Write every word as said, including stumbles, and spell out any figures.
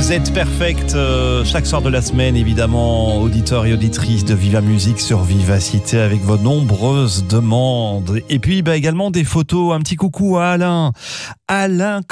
Vous êtes perfect euh, chaque soir de la semaine, évidemment, auditeurs et auditrices de Viva Musique sur Vivacité avec vos nombreuses demandes. Et puis bah, également des photos. Un petit coucou à Alain. Alain